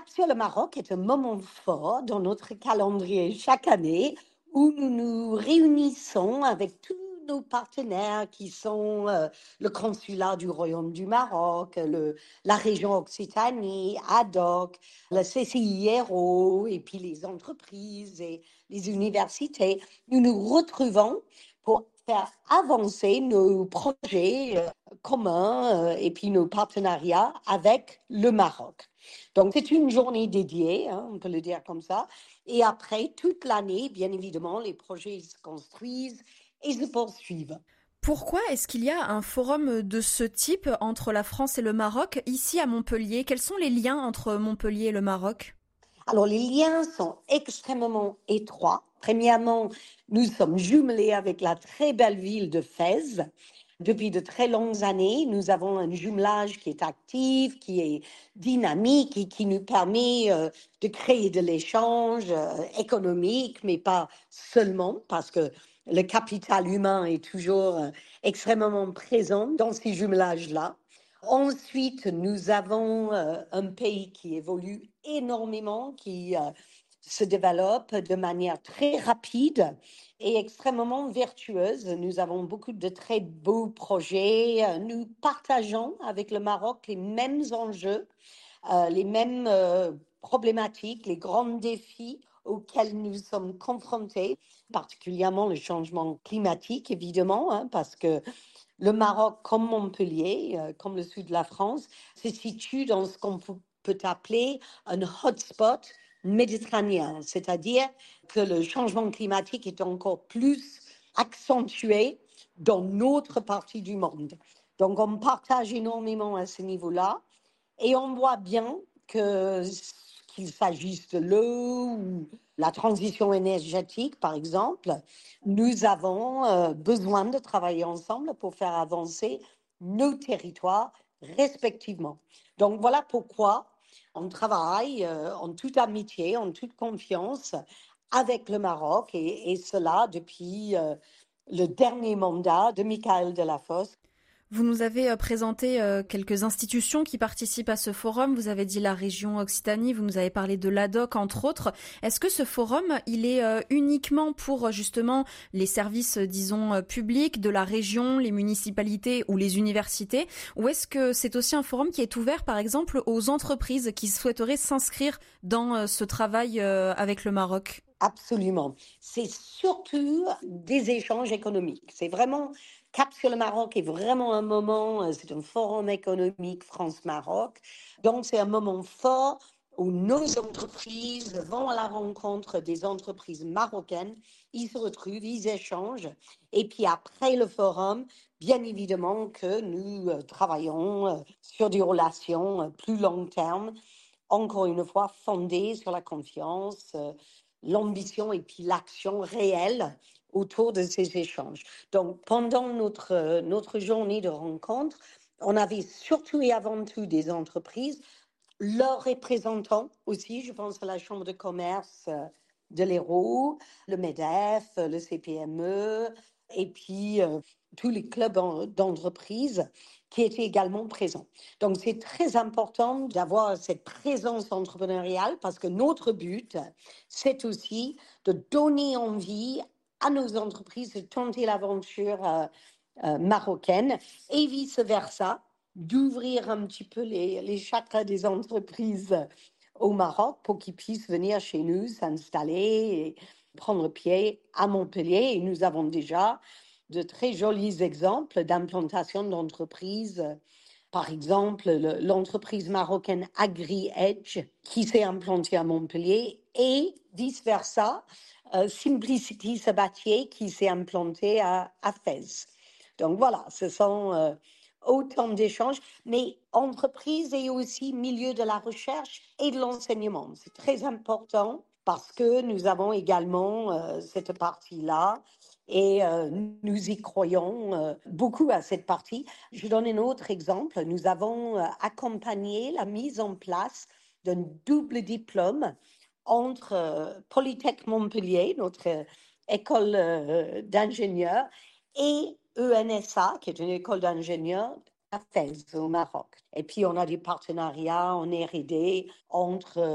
Capture le Maroc est un moment fort dans notre calendrier chaque année où nous nous réunissons avec tous nos partenaires qui sont le consulat du Royaume du Maroc, la région Occitanie, ADOC, le CCIRO et puis les entreprises et les universités. Nous nous retrouvons pour faire avancer nos projets communs et puis nos partenariats avec le Maroc. Donc, c'est une journée dédiée, hein, on peut le dire comme ça. Et après, toute l'année, bien évidemment, les projets se construisent et se poursuivent. Pourquoi est-ce qu'il y a un forum de ce type entre la France et le Maroc, ici à Montpellier? Quels sont les liens entre Montpellier et le Maroc? Alors, les liens sont extrêmement étroits. Premièrement, nous sommes jumelés avec la très belle ville de Fès. Depuis de très longues années, nous avons un jumelage qui est actif, qui est dynamique et qui nous permet de créer de l'échange économique, mais pas seulement, parce que le capital humain est toujours extrêmement présent dans ces jumelages-là. Ensuite, nous avons un pays qui évolue énormément, qui se développe de manière très rapide et extrêmement vertueuse. Nous avons beaucoup de très beaux projets. Nous partageons avec le Maroc les mêmes enjeux, les mêmes problématiques, les grands défis auxquels nous sommes confrontés, particulièrement le changement climatique, évidemment, hein, parce que le Maroc, comme Montpellier, comme le sud de la France, se situe dans ce qu'on peut appeler un hotspot méditerranéen, c'est-à-dire que le changement climatique est encore plus accentué dans notre partie du monde. Donc, on partage énormément à ce niveau-là et on voit bien que qu'il s'agisse de l'eau ou la transition énergétique, par exemple, nous avons besoin de travailler ensemble pour faire avancer nos territoires respectivement. Donc voilà pourquoi on travaille en toute amitié, en toute confiance avec le Maroc et cela depuis le dernier mandat de Michael Delafosse. Vous nous avez présenté quelques institutions qui participent à ce forum. Vous avez dit la région Occitanie, vous nous avez parlé de l'ADOC, entre autres. Est-ce que ce forum, il est uniquement pour justement les services, disons, publics de la région, les municipalités ou les universités? Ou est-ce que c'est aussi un forum qui est ouvert, par exemple, aux entreprises qui souhaiteraient s'inscrire dans ce travail avec le Maroc? Absolument. C'est surtout des échanges économiques. C'est vraiment, Cap sur le Maroc est vraiment un moment, c'est un forum économique France-Maroc. Donc, c'est un moment fort où nos entreprises vont à la rencontre des entreprises marocaines. Ils se retrouvent, ils échangent. Et puis après le forum, bien évidemment que nous travaillons sur des relations plus long terme, encore une fois fondées sur la confiance, l'ambition et puis l'action réelle autour de ces échanges. Donc, pendant notre journée de rencontre, on avait surtout et avant tout des entreprises, leurs représentants aussi, je pense à la Chambre de commerce de l'Hérault, le MEDEF, le CPME, et puis tous les clubs d'entreprise qui étaient également présents. Donc, c'est très important d'avoir cette présence entrepreneuriale parce que notre but, c'est aussi de donner envie à nos entreprises de tenter l'aventure marocaine et vice-versa, d'ouvrir un petit peu les chakras des entreprises au Maroc pour qu'ils puissent venir chez nous, s'installer et prendre pied à Montpellier. Et nous avons déjà de très jolis exemples d'implantation d'entreprises. Par exemple, l'entreprise marocaine AgriEdge qui s'est implantée à Montpellier et vice-versa, Simplicity Sabatier qui s'est implantée à Fès. Donc voilà, ce sont autant d'échanges, mais entreprise et aussi milieu de la recherche et de l'enseignement. C'est très important parce que nous avons également cette partie-là et nous y croyons beaucoup à cette partie. Je donne un autre exemple. Nous avons accompagné la mise en place d'un double diplôme entre Polytech Montpellier, notre école d'ingénieurs, et ENSA, qui est une école d'ingénieurs à Fès, au Maroc. Et puis, on a des partenariats en R&D entre